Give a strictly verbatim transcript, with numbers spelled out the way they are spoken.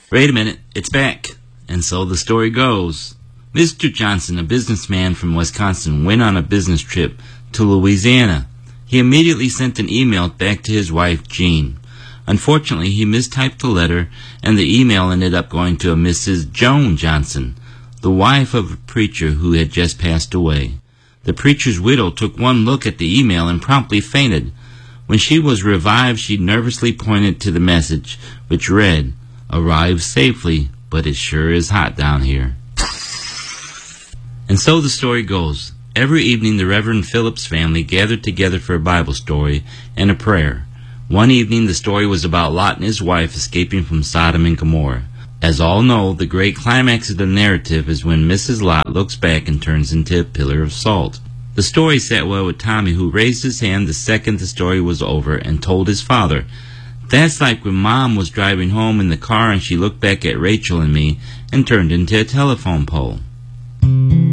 Wait a minute, it's back. And so the story goes. Mister Johnson, a businessman from Wisconsin, went on a business trip to Louisiana. He immediately sent an email back to his wife, Jean. Unfortunately, he mistyped the letter, and the email ended up going to a Missus Joan Johnson, the wife of a preacher who had just passed away. The preacher's widow took one look at the email and promptly fainted. When she was revived, she nervously pointed to the message, which read, "Arrived safely, but it sure is hot down here." And so the story goes. Every evening the Reverend Phillips family gathered together for a Bible story and a prayer. One evening the story was about Lot and his wife escaping from Sodom and Gomorrah. As all know, the great climax of the narrative is when Missus Lot looks back and turns into a pillar of salt. The story sat well with Tommy, who raised his hand the second the story was over and told his father, "That's like when Mom was driving home in the car and she looked back at Rachel and me and turned into a telephone pole."